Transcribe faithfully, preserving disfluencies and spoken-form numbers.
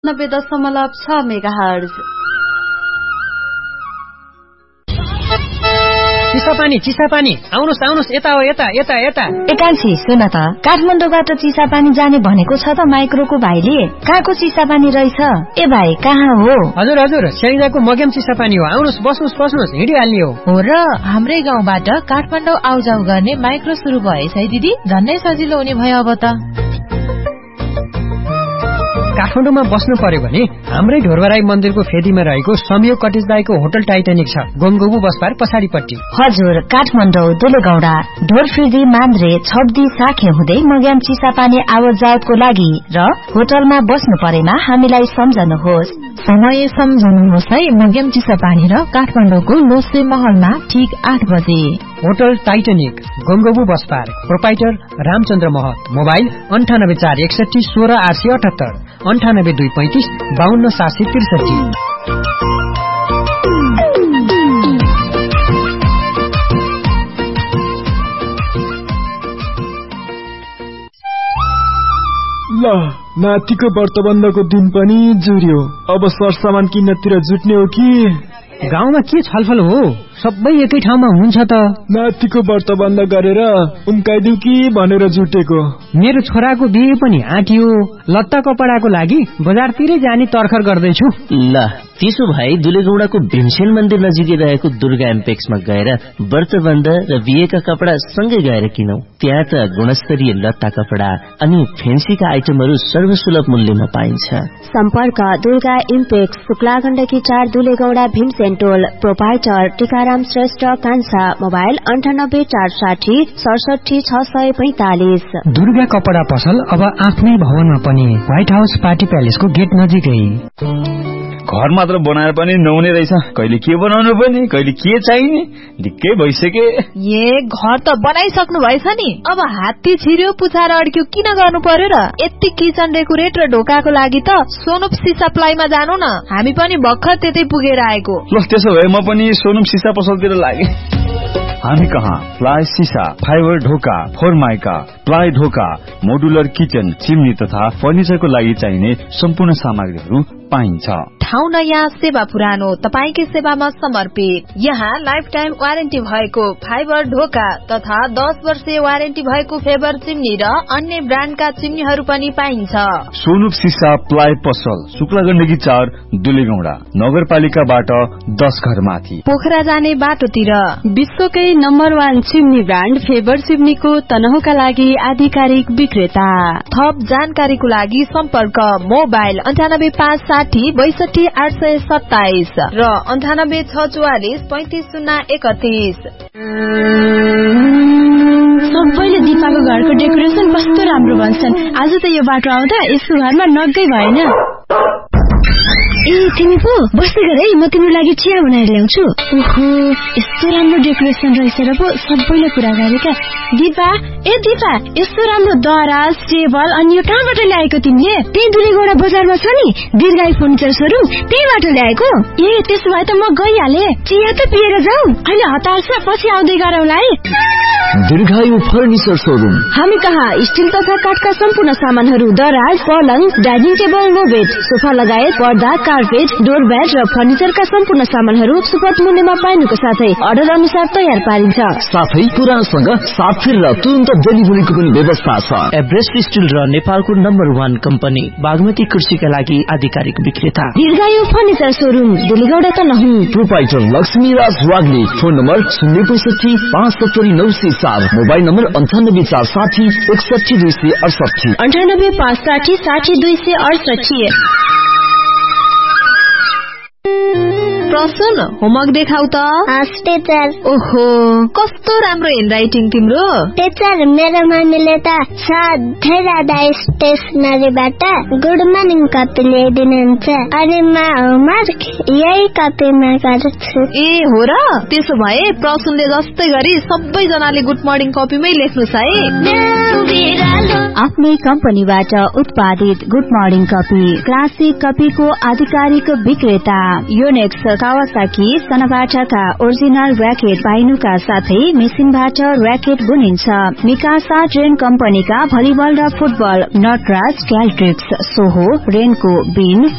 नब्बे दशमलव छ मेगाहर्ज। चिसापानी चिसापानी आउनुस् आउनुस् यता हो यता यता यता। एकांशी सुन त, काठमाडौँबाट चिसापानी जाने भनेको छ त माइक्रोको भाइले। कहाँको चिसापानी रहेछ? ए भाइ कहाँ हो? हजुर हजुर, स्याङ्जाको मग्याम चिसापानी हो। आउनुस् बस्नुस् बस्नुस्, हिँडिहाल्ने हो। हो र, हाम्रै गाउँबाट काठमाडौँ आउजाउ गर्ने माइक्रो सुरु भएछ है दिदी। झन्नै सजिलो हुने भयो अब त। काठमाडौँमा बस्नु पर्यो भने हाम्रै ढोरबराई मन्दिरको फेदीमा रहेको संयोग कटेज दाईको होटल टाइटानिक छ, गोमगोबु बसपार पछाडिपट्टि। हजुर, काठमाडौँ दुलेगौडा ढोरफिर्दी मान्द्रे छब्दी साखे हुँदै मग्याम चिसापानी आवत जावतको लागि र होटलमा बस्नु परेमा हामीलाई सम्झनुहोस्। समय सम्झनुहोस् है। मग्याम चिसापानी र काठमाडौँको लोसे महलमा ठीक आठ बजे। होटल टाइटानिक गोमगोबु बसपार, प्रोपाइटर रामचन्द्र महत। मोबाइल अन्ठानब्बे चार एकसठी सोह्र आठ सय अठहत्तर, अन्ठानब्बे दुई पैंतिस बाहन्न सात सय त्रिसठी। ल नातिको व्रतबन्धको दिन पनि जुर्यो। अब सरसामान किन्नतिर जुट्ने हो कि? गाउँमा के छलफल हो? सबै एकै ठाउँमा हुनुहुन्छ त। नातिको व्रतबन्ध गरेर उम्काइदिउ कि भनेर जुटेको। मेरो छोराको बिहे पनि आँटियो। लत्ता कपडाको लागि बजारतिरै जाने तर्खर गर्दैछु। ल त्यसो भए दुलेगौडाको भीमसेन मन्दिर नजिकै रहेको दुर्गा एम्पेक्समा गएर व्रतबन्ध र बिहेका कपडा सँगै गएर किनौ। त्यहाँ त गुणस्तरीय लत्ता कपडा अनि फेन्सीका आइटमहरू सर्वसुलभ मूल्यमा पाइन्छ। सम्पर्क दुर्गा इम्पेक्स, शुक्लागण्डकी चार, दुलेगौडा, भीमसेन टोल। प्रोपाइटर टीकाराम श्रेष्ठ कान्छा। मोबाइल अन्ठानब्बे चार साठी सडसठी छ सय पैंतालिस। दुर्गा कपडा पसल अब आफ्नै भवनमा पनि, व्हाइट हाउस पार्टी प्यालेसको गेट नजिकै। घर मात्र बनाएर पनि नहुने रहेछ। कहिले के बनाउनु पर्ने, कहिले के चाहिने, ढिक्कै भइसके। ए घर त बनाइसक्नु भएछ नि, अब हात्ती छिर्यो पुछाएर अड्क्यो किन गर्नु पर्यो र? यति किचन डेकोरेट र ढोकाको लागि त सोनुप सिसा प्लाईमा जानु न, हामी पनि भर्खर त्यतै पुगेर आएको। ल त्यसो भए म पनि सोनुप सिसा पसलतिर लागे। हामी कहाँ प्लाई सिसा, फाइबर ढोका, फोरमाइका, प्लाई ढोका, मोडुलर किचन, चिम्नी तथा फर्निचरको लागि चाहिने सम्पूर्ण सामग्रीहरू पाइन्छ। ठाउँ नयाँ, सेवा पुरानो, तपाईकै सेवामा समर्पित। यहाँ लाइफ टाइम वारेन्टी भएको फाइबर ढोका तथा दस वर्षीय वारेन्टी भएको फेबर चिम्नी र अन्य ब्रान्डका चिम्नीहरू पनि पाइन्छ। सोनुप सिसा प्लाई पसल, शुक्लागण्डकी चार, दुलेगौडा, नगरपालिकाबाट दस घर माथि। पोखरा जाने बाटोतिर विश्वकै number one chimney brand favour चिम्नीको तनहुका लागि आधिकारिक विक्रेता। थप जानकारीको लागि सम्पर्क मोबाइल अन्ठानब्बे पाँच साठी बैसठी आठ सय सत्ताइस र अन्ठानब्बे छ चौवालिस पैंतिस शून्य एकतीस। सबैले दिपाको घरको डेकोरेसन कस्तो राम्रो भन्छन्। आज त यो बाटो आउँदा यसको घरमा नगै भएन। ए तिमी पो बस्दै गर है, म तिम्रो लागि चिया बनाएर ल्याउँछु। ओहो, यस्तो राम्रो डेकोरेसन रहेछ र पो सबैले कुरा गरेका। दिपा, ए दिपा, यस्तो राम्रो दराज, टेबल अनि यो कहाँबाट ल्याएको तिमीले? त्यही दुलेगौडा बजारमा छ नि दीर्घायु फर्निचर सोरुम, त्यहीबाट ल्याएको। ए त्यसो भए त म गइहाले। चिया त पिएर जाऊ, अहिले हतार छ, पछि आउँदै गरौँला है। दीर्घायु फर्निचर सोरुम। हामी कहाँ स्टिल तथा काठका सम्पूर्ण सामानहरू, दराज, पलङ, dining table, no bed, sofa लगायत पर्दा, कार्पेट, डोर बेड र फर्निचरका सम्पूर्ण सामानहरू सुपथ मूल्यमा पाइनुको साथै अर्डर अनुसार तयार पारिन्छ। साथै पुरानसँग साथ फेरेर तुरन्त डेलिभरीको पनि व्यवस्था छ। एभरेस्ट स्टिल र नेपालको नम्बर वान कम्पनी बागमती कृषिका लागि आधिकारिक विक्रेता। दीर्घायु फर्निचर सोरुम, दुलेगौडा त नहुँ। Proprietor Laxmiraj Wagle. Phone number शून्य पैसठी पाँच सत्तरी नौ सय चार। मोबाइल नम्बर अन्ठानब्बे चार साठी एकसठी दुई सय अडसठी, अन्ठानब्बे पाँच साठी साठी दुई सय अडसठी। प्रसन्न, होमवर्क देखाउ त। टीचर। ओहो, कस्तो राम्रो ह्यान्डराइटिङ तिम्रो। टीचर, मेरो मम्मीले त सधैँ राधा स्टेसनरीबाट गुड मर्निङ कपी ल्याइदिनुहुन्छ अनि म होमवर्क यही कपीमा गर्छु। ए हो र, त्यसो भए प्रसन्नले जस्तै गरी सबैजनाले गुड मर्निङ कपीमै लेख्नुस् है। आफ्नै कम्पनीबाट उत्पादित गुड मर्निङ कपी, क्लासिक कपीको आधिकारिक विक्रेता। योनेक्स, कावासाकी, सनाबाटाका ओरिजिनल र्याकेट पाइनुका साथै मेसिनबाट र्याकेट बुनिन्छ। मिकासा ट्रेन कम्पनीका भलिबल र फुटबल, नटराज, क्याल्ट्रिक्स, सोहो, रेनको बिन,